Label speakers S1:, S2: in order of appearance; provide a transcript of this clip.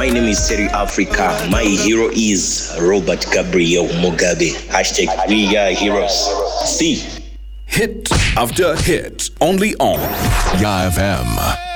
S1: My name is Terry Africa. My hero is Robert Gabriel Mugabe. Hashtag we are heroes. See.
S2: Hit after hit, only on
S3: Ya FM.